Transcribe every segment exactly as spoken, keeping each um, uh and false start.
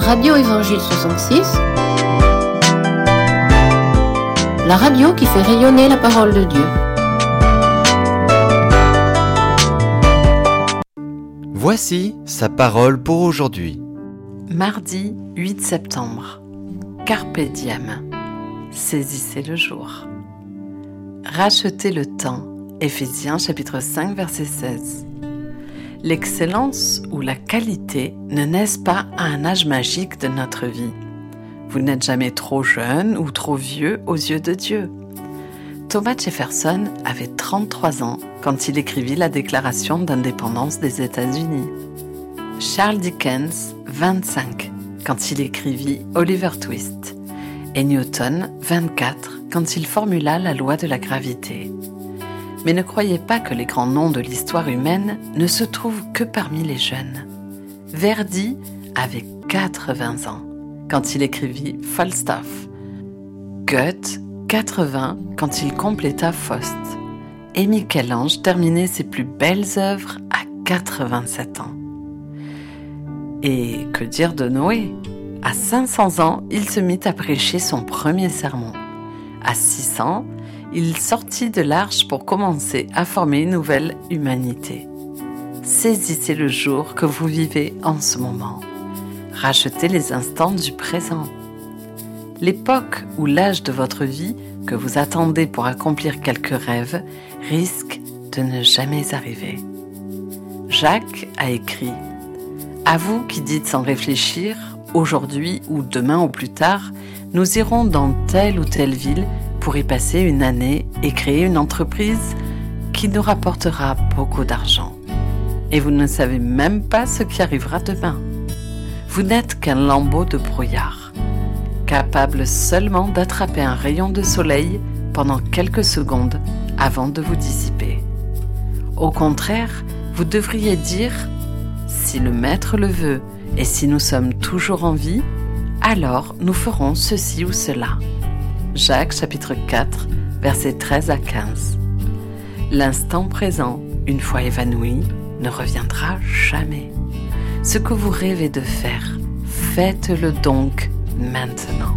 Radio Évangile soixante-six, la radio qui fait rayonner la parole de Dieu. Voici sa parole pour aujourd'hui. Mardi huit septembre. Carpe diem. Saisissez le jour. Rachetez le temps. Éphésiens chapitre cinq verset seize. L'excellence ou la qualité ne naissent pas à un âge magique de notre vie. Vous n'êtes jamais trop jeune ou trop vieux aux yeux de Dieu. Thomas Jefferson avait trente-trois ans quand il écrivit la Déclaration d'indépendance des États-Unis. Charles Dickens, vingt-cinq, quand il écrivit Oliver Twist. Et Newton, vingt-quatre, quand il formula la loi de la gravité. Mais ne croyez pas que les grands noms de l'histoire humaine ne se trouvent que parmi les jeunes. Verdi avait quatre-vingts ans quand il écrivit Falstaff. Goethe, quatre-vingts quand il compléta Faust. Et Michel-Ange terminait ses plus belles œuvres à quatre-vingt-sept ans. Et que dire de Noé ? À cinq cents ans, il se mit à prêcher son premier sermon. À six cents, il sortit de l'arche pour commencer à former une nouvelle humanité. Saisissez le jour que vous vivez en ce moment. Rachetez les instants du présent. L'époque ou l'âge de votre vie que vous attendez pour accomplir quelques rêves risque de ne jamais arriver. Jacques a écrit « À vous qui dites sans réfléchir, aujourd'hui ou demain ou plus tard, nous irons dans telle ou telle ville pour y passer une année et créer une entreprise qui nous rapportera beaucoup d'argent. Et vous ne savez même pas ce qui arrivera demain. Vous n'êtes qu'un lambeau de brouillard, capable seulement d'attraper un rayon de soleil pendant quelques secondes avant de vous dissiper. Au contraire, vous devriez dire « Si le Maître le veut et si nous sommes toujours en vie, alors nous ferons ceci ou cela. » Jacques chapitre quatre, versets treize à quinze. L'instant présent, une fois évanoui, ne reviendra jamais. Ce que vous rêvez de faire, faites-le donc maintenant.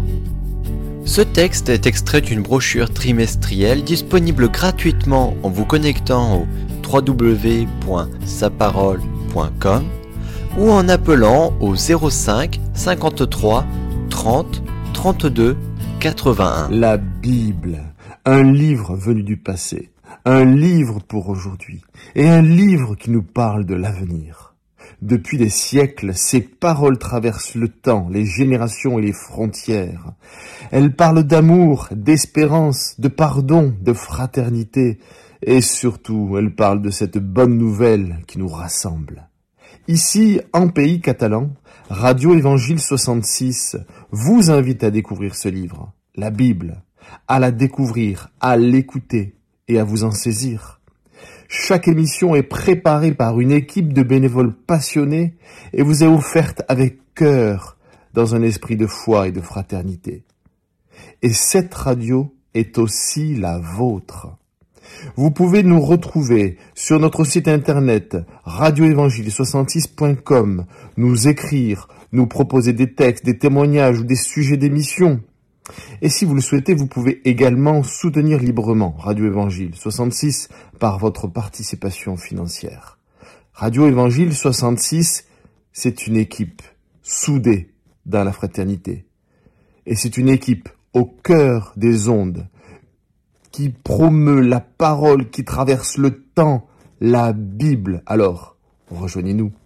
Ce texte est extrait d'une brochure trimestrielle disponible gratuitement en vous connectant au w w w point sa parole point com ou en appelant au zéro cinq cinquante-trois trente trente-deux quatre-vingt-un. La Bible, un livre venu du passé, un livre pour aujourd'hui, et un livre qui nous parle de l'avenir. Depuis des siècles, ces paroles traversent le temps, les générations et les frontières. Elles parlent d'amour, d'espérance, de pardon, de fraternité, et surtout, elles parlent de cette bonne nouvelle qui nous rassemble. Ici, en pays catalan, Radio Évangile soixante-six vous invite à découvrir ce livre, la Bible, à la découvrir, à l'écouter et à vous en saisir. Chaque émission est préparée par une équipe de bénévoles passionnés et vous est offerte avec cœur dans un esprit de foi et de fraternité. Et cette radio est aussi la vôtre. Vous pouvez nous retrouver sur notre site internet radio évangile soixante-six point com, nous écrire, nous proposer des textes, des témoignages ou des sujets d'émission. Et si vous le souhaitez, vous pouvez également soutenir librement Radio Évangile soixante-six par votre participation financière. Radio Évangile soixante-six, c'est une équipe soudée dans la fraternité. Et c'est une équipe au cœur des ondes qui promeut la parole qui traverse le temps, la Bible. Alors, rejoignez-nous.